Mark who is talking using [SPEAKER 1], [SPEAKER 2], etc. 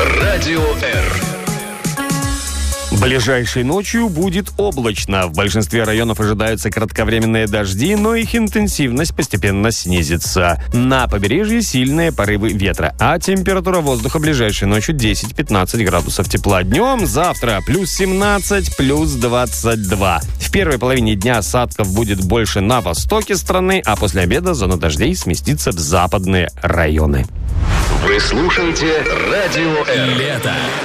[SPEAKER 1] Радио Р.
[SPEAKER 2] Ближайшей ночью будет облачно. В большинстве районов ожидаются кратковременные дожди, но их интенсивность постепенно снизится. На побережье сильные порывы ветра, а температура воздуха ближайшей ночью 10-15 градусов тепла. Днем завтра плюс 17, плюс 22. В первой половине дня осадков будет больше на востоке страны, а после обеда зона дождей сместится в западные районы.
[SPEAKER 1] Вы слушаете Радио Р.
[SPEAKER 3] Лето.